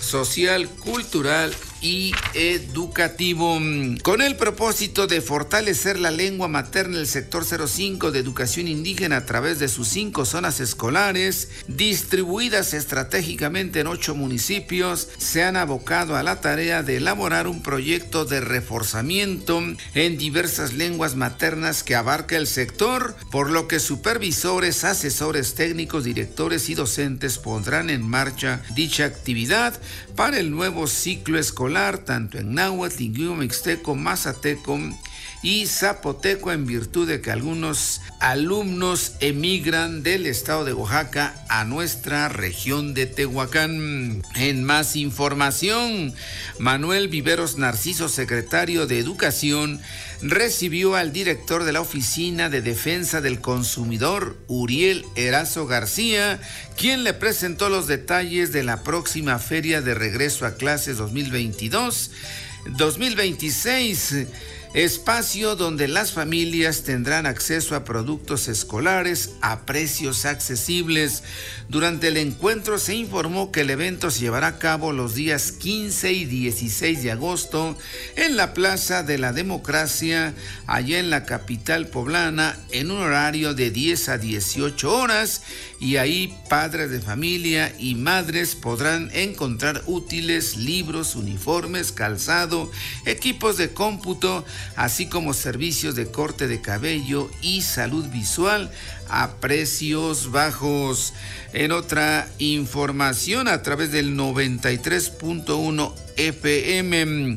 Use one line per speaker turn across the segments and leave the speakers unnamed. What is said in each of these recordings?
social, cultural y educativo. Con el propósito de fortalecer la lengua materna, el sector 05 de educación indígena a través de sus 5 zonas escolares, distribuidas estratégicamente en 8 municipios, se han abocado a la tarea de elaborar un proyecto de reforzamiento en diversas lenguas maternas que abarca el sector, por lo que supervisores, asesores técnicos, directores y docentes pondrán en marcha dicha actividad para el nuevo ciclo escolar, tanto en náhuatl, lingüismo mixteco, mazateco y zapoteco, en virtud de que algunos alumnos emigran del estado de Oaxaca a nuestra región de Tehuacán. En más información, Manuel Viveros Narciso, secretario de Educación, recibió al director de la Oficina de Defensa del Consumidor, Uriel Erazo García, quien le presentó los detalles de la próxima Feria de Regreso a Clases 2022-2026, espacio donde las familias tendrán acceso a productos escolares a precios accesibles. Durante el encuentro se informó que el evento se llevará a cabo los días 15 y 16 de agosto en la Plaza de la Democracia, allá en la capital poblana, en un horario de 10 a 18 horas, y ahí padres de familia y madres podrán encontrar útiles, libros, uniformes, calzado, equipos de cómputo, así como servicios de corte de cabello y salud visual a precios bajos. En otra información, a través del 93.1 FM,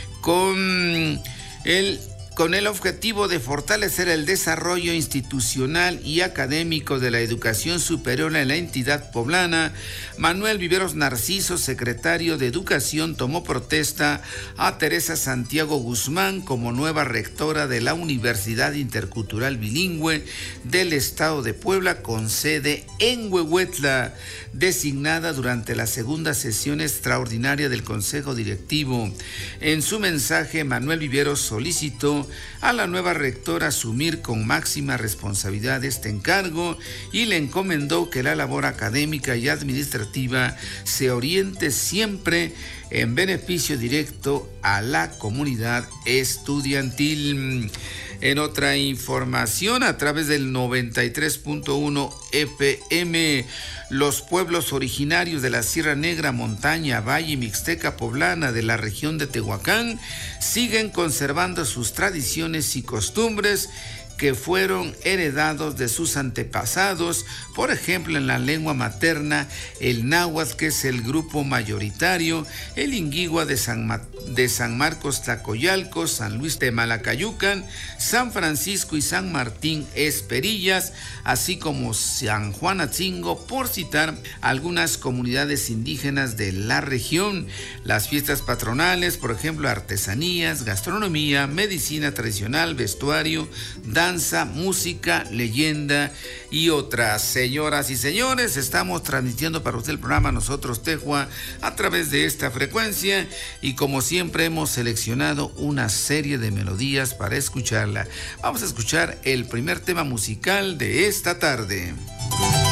con el objetivo de fortalecer el desarrollo institucional y académico de la educación superior en la entidad poblana, Manuel Viveros Narciso, secretario de Educación, tomó protesta a Teresa Santiago Guzmán como nueva rectora de la Universidad Intercultural Bilingüe del Estado de Puebla, con sede en Huehuetla, designada durante la segunda sesión extraordinaria del Consejo Directivo. En su mensaje, Manuel Viveros solicitó a la nueva rectora asumir con máxima responsabilidad este encargo y le encomendó que la labor académica y administrativa se oriente siempre en beneficio directo a la comunidad estudiantil. En otra información, a través del 93.1 FM, los pueblos originarios de la Sierra Negra, Montaña, Valle y Mixteca Poblana de la región de Tehuacán siguen conservando sus tradiciones y costumbres que fueron heredados de sus antepasados, por ejemplo en la lengua materna, el náhuatl, que es el grupo mayoritario, el inguigua de San Marcos Tlacoyalco, San Luis de Malacayucan, San Francisco y San Martín Esperillas, así como San Juan Atzingo, por citar algunas comunidades indígenas de la región. Las fiestas patronales, por ejemplo, artesanías, gastronomía, medicina tradicional, vestuario, danza, música, leyenda y otras. Señoras y señores, estamos transmitiendo para usted el programa Nosotros Tehua a través de esta frecuencia, y como siempre hemos seleccionado una serie de melodías para escucharla. Vamos a escuchar el primer tema musical de esta tarde.